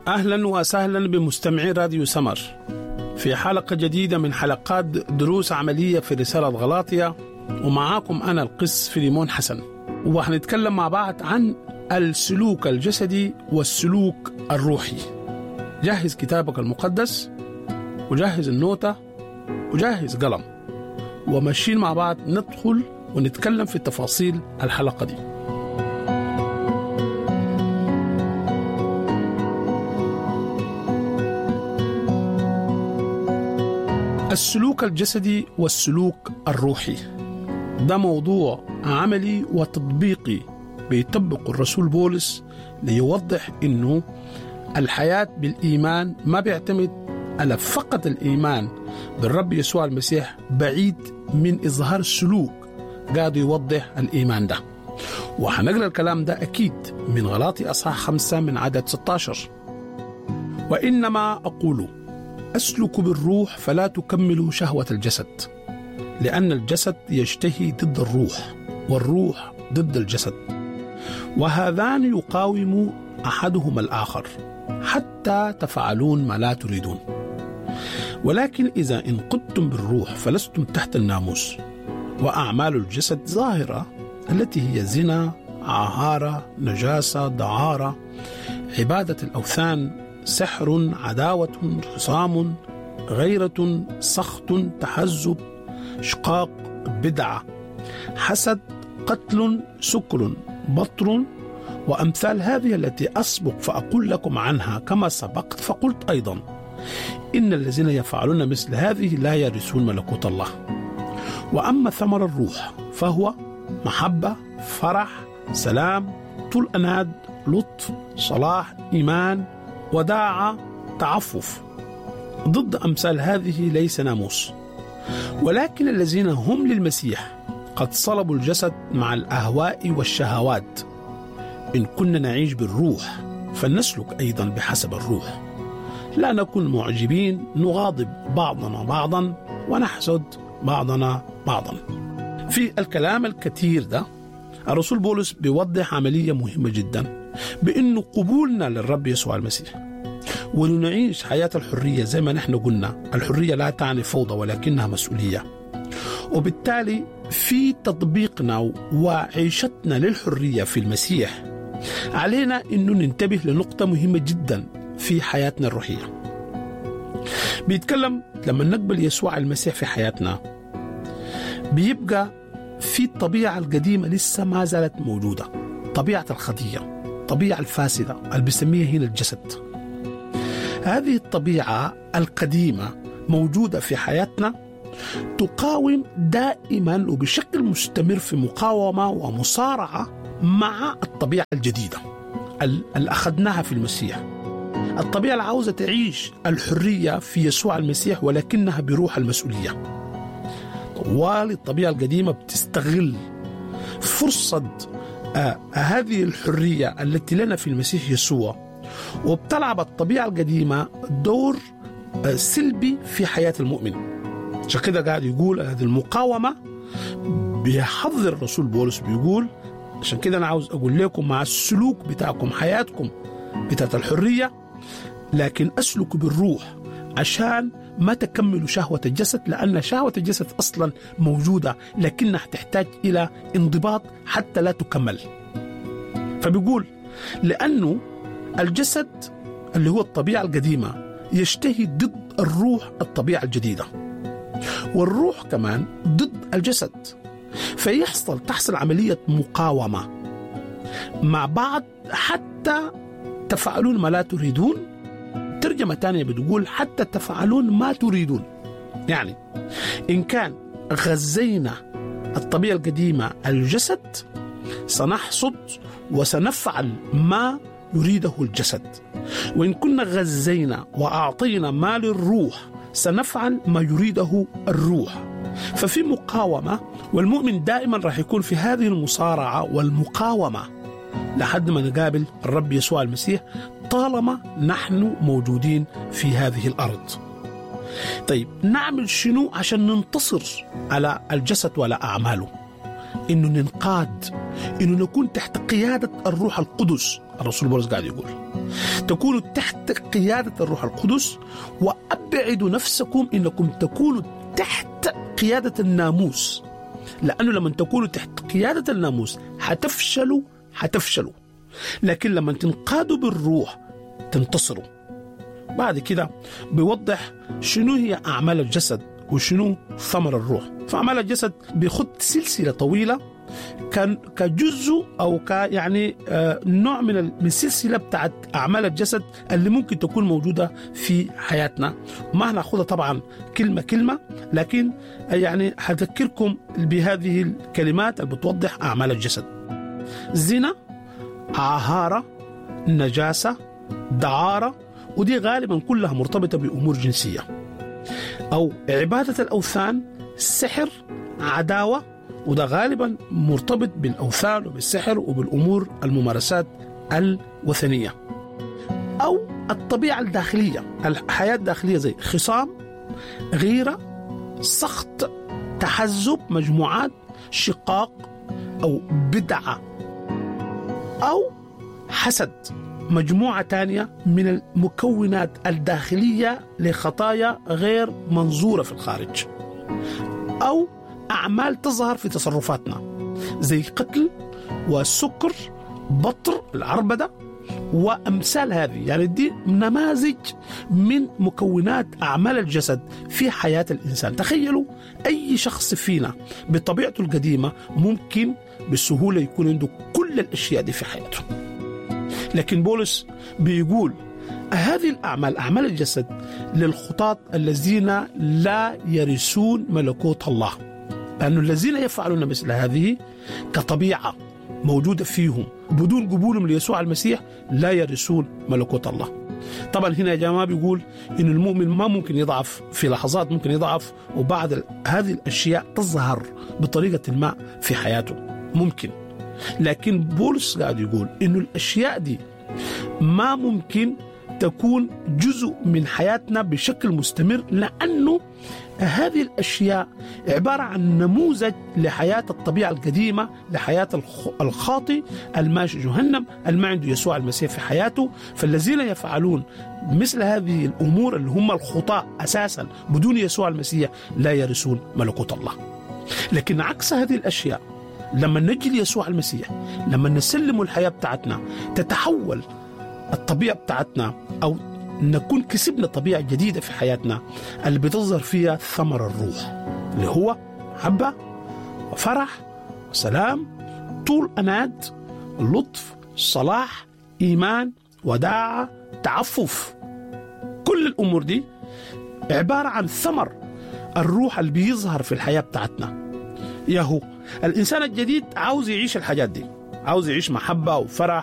أهلا وسهلا بمستمعي راديو سمر في حلقة جديدة من حلقات دروس عملية في رسالة غلاطية، ومعاكم أنا القس فيليمون حسن، وهنتكلم مع بعض عن السلوك الجسدي والسلوك الروحي. جهز كتابك المقدس وجهز النوتة وجهز قلم، وماشيين مع بعض ندخل ونتكلم في تفاصيل الحلقة دي. السلوك الجسدي والسلوك الروحي ده موضوع عملي وتطبيقي بيطبق الرسول بولس ليوضح إنه الحياة بالإيمان ما بيعتمد على فقط الإيمان بالرب يسوع المسيح بعيد من إظهار السلوك. قاعد يوضح الإيمان ده، وحنقرأ الكلام ده أكيد من غلاطي أصحاح 5 من عدد 16. وإنما أقول أسلك بالروح فلا تكملوا شهوة الجسد، لأن الجسد يشتهي ضد الروح والروح ضد الجسد، وهذان يقاوم أحدهما الآخر حتى تفعلون ما لا تريدون. ولكن إذا إن قدتم بالروح فلستم تحت الناموس. وأعمال الجسد ظاهرة التي هي زنا، عهارة، نجاسة، دعارة، عبادة الأوثان، سحر، عداوة، خصام، غيرة، سخط، تحزب، شقاق، بدعة، حسد، قتل، سكر، بطر، وأمثال هذه التي أسبق فأقول لكم عنها كما سبقت فقلت أيضا إن الذين يفعلون مثل هذه لا يرثون ملكوت الله. وأما ثمر الروح فهو محبة، فرح، سلام، طول أناد، لطف، صلاح، إيمان، وداعة، تعفف. ضد أمثال هذه ليس ناموس. ولكن الذين هم للمسيح قد صلبوا الجسد مع الأهواء والشهوات. إن كنا نعيش بالروح فلنسلك أيضا بحسب الروح. لا نكون معجبين، نغاضب بعضنا بعضا ونحسد بعضنا بعضا. في الكلام الكثير ده الرسول بولس بيوضح عملية مهمة جدا، بأنه قبولنا للرب يسوع المسيح ونعيش حياة الحرية. زي ما نحن قلنا، الحرية لا تعني فوضى ولكنها مسؤولية. وبالتالي في تطبيقنا وعيشتنا للحرية في المسيح علينا أنه ننتبه لنقطة مهمة جدا في حياتنا الروحية. بيتكلم لما نقبل يسوع المسيح في حياتنا بيبقى في الطبيعة القديمة لسه ما زالت موجودة، طبيعة الخطية، طبيعة الفاسدة اللي بيسميها هنا الجسد. هذه الطبيعة القديمة موجودة في حياتنا، تقاوم دائما وبشكل مستمر في مقاومة ومصارعة مع الطبيعة الجديدة اللي أخذناها في المسيح. الطبيعة اللي عاوزة تعيش الحرية في يسوع المسيح ولكنها بروح المسؤولية. طوال الطبيعة القديمة بتستغل فرصة هذه الحرية التي لنا في المسيح يسوع، وبتلعب الطبيعة القديمة دور سلبي في حياة المؤمن. عشان كده قاعد يقول هذه المقاومة بيحذر الرسول بولس، بيقول عشان كده أنا عاوز أقول لكم مع السلوك بتاعكم، حياتكم بتاعت الحرية، لكن أسلك بالروح عشان ما تكملوا شهوة الجسد، لأن شهوة الجسد أصلا موجودة لكنها تحتاج إلى انضباط حتى لا تكمل. فبيقول لأنه الجسد اللي هو الطبيعة القديمة يشتهي ضد الروح الطبيعة الجديدة، والروح كمان ضد الجسد، تحصل عملية مقاومة مع بعض حتى تفعلون ما لا تريدون. ترجمة تانية بتقول حتى تفعلون ما تريدون. يعني إن كان غزينا الطبيعة القديمة الجسد سنحصد وسنفعل ما يريده الجسد، وإن كنا غزينا وأعطينا ما للروح سنفعل ما يريده الروح. ففي مقاومة، والمؤمن دائما راح يكون في هذه المصارعة والمقاومة لحد ما نقابل الرب يسوع المسيح طالما نحن موجودين في هذه الأرض. طيب نعمل شنو عشان ننتصر على الجسد ولا أعماله؟ إنه ننقاد إنه نكون تحت قيادة الروح القدس. الرسول بولس قاعد يقول تكونوا تحت قيادة الروح القدس، وأبعدوا نفسكم إنكم تكونوا تحت قيادة الناموس، لأنه لما تكونوا تحت قيادة الناموس حتفشلوا، لكن لما تنقادوا بالروح تنتصروا. بعد كده بيوضح شنو هي أعمال الجسد وشنو ثمر الروح. فأعمال الجسد بيخد سلسلة طويلة كجزء أو يعني نوع من سلسلة بتاعت أعمال الجسد اللي ممكن تكون موجودة في حياتنا. ما هناخدها طبعا كلمة، لكن يعني هذكركم بهذه الكلمات اللي بتوضح أعمال الجسد: زنا، عهارة، نجاسة، دعارة، ودي غالبا كلها مرتبطة بأمور جنسية، أو عبادة الأوثان، سحر، عداوة، وده غالبا مرتبط بالأوثان وبالسحر وبالأمور الممارسات الوثنية، أو الطبيعة الداخلية، الحياة الداخلية زي خصام، غيرة، سخط، تحزب، مجموعات، شقاق، أو بدعة، أو حسد، مجموعة تانية من المكونات الداخلية لخطايا غير منظورة في الخارج، أو أعمال تظهر في تصرفاتنا زي قتل وسكر، بطر، العربدة وأمثال هذه. يعني دي نماذج من مكونات أعمال الجسد في حياة الإنسان. تخيلوا أي شخص فينا بطبيعته القديمة ممكن بسهولة يكون عنده كل الأشياء دي في حياته، لكن بولس بيقول هذه الأعمال، أعمال الجسد، للخطاة الذين لا يرثون ملكوت الله، لأن الذين يفعلون مثل هذه كطبيعة موجودة فيهم بدون قبولهم ليسوع المسيح لا يرثون ملكوت الله. طبعا هنا يا جماعة بيقول إن المؤمن ما ممكن يضعف، في لحظات ممكن يضعف، وبعد هذه الأشياء تظهر بطريقة ما في حياته ممكن، لكن بولس قاعد يقول إنه الأشياء دي ما ممكن تكون جزء من حياتنا بشكل مستمر، لأنه هذه الأشياء عبارة عن نموذج لحياة الطبيعة القديمة، لحياة الخاطئ الماشي جهنم الما عنده يسوع المسيح في حياته. فالذين يفعلون مثل هذه الأمور اللي هم الخطاة أساسا بدون يسوع المسيح لا يرثون ملكوت الله. لكن عكس هذه الأشياء لما نجي ليسوع المسيح، لما نسلم الحياة بتاعتنا، تتحول الطبيعة بتاعتنا، أو نكون كسبنا طبيعة جديدة في حياتنا اللي بتظهر فيها ثمر الروح، اللي هو محبة وفرح وسلام، طول أناد، لطف، صلاح، إيمان، وداعة، تعفف. كل الأمور دي عبارة عن ثمر الروح اللي بيظهر في الحياة بتاعتنا. ياهو الإنسان الجديد عاوز يعيش الحاجات دي، عاوز يعيش محبة وفرح